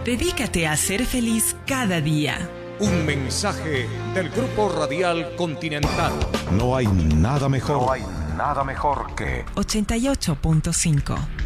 Dedícate a ser feliz cada día. Un mensaje del Grupo Radial Continental. No hay nada mejor que 88.5